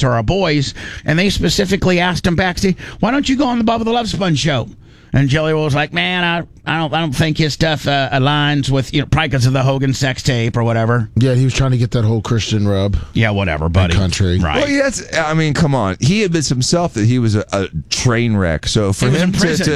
to our boys, and they specifically asked him backstage, "Why don't you go on the Bubba the Love Sponge show?" And Jelly Roll was like, "Man, I don't think his stuff aligns with, probably because of the Hogan sex tape or whatever." Yeah, he was trying to get that whole Christian rub. Yeah, whatever, buddy. Country, right? Well, I mean, come on. He admits himself that he was a train wreck. So for him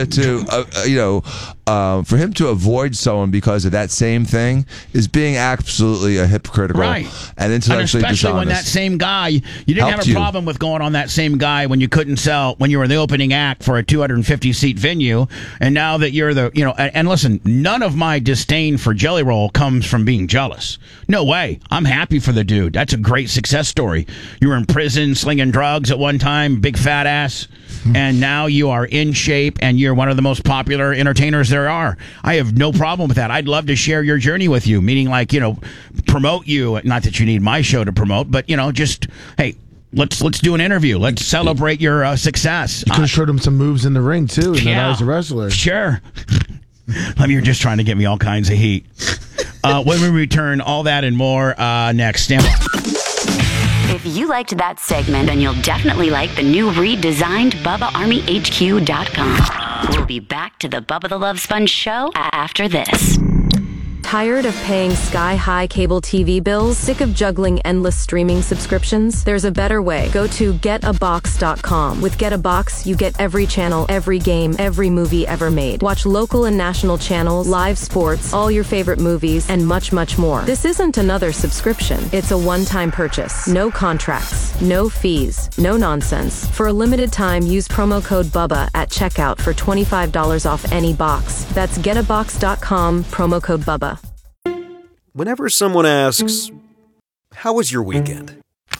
for him to avoid someone because of that same thing is being absolutely hypocritical and intellectually and especially dishonest. when that same guy, you didn't have a problem with going on that same guy when you couldn't sell, when you were the opening act for a 250-seat venue, and now that you're the, and listen, none of my disdain for Jelly Roll comes from being jealous. No way. I'm happy for the dude. That's a great success story. You were in prison slinging drugs at one time, big fat ass, and now you are in shape and you're one of the most popular entertainers there are. I have no problem with that. I'd love to share your journey with you, meaning like, promote you. Not that you need my show to promote, but, just, hey, let's do an interview. Let's celebrate your success. You could have showed him some moves in the ring, too, and then I was a wrestler. Sure. You're just trying to get me all kinds of heat. When we return, all that and more next. Stand by. If you liked that segment, then you'll definitely like the new redesigned BubbaArmyHQ.com. We'll be back to the Bubba the Love Sponge show after this. Tired of paying sky-high cable TV bills? Sick of juggling endless streaming subscriptions? There's a better way. Go to getabox.com. With Get a Box, you get every channel, every game, every movie ever made. Watch local and national channels, live sports, all your favorite movies, and much, much more. This isn't another subscription. It's a one-time purchase. No contracts, no fees, no nonsense. For a limited time, use promo code BUBBA at checkout for $25 off any box. That's getabox.com, promo code BUBBA. Whenever someone asks, "How was your weekend?"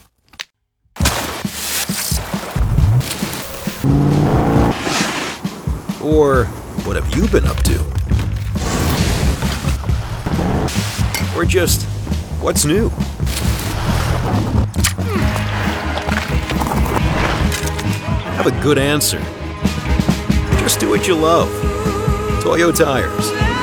Or, "What have you been up to?" Or just, "What's new?" Have a good answer. Just do what you love. Toyo Tires.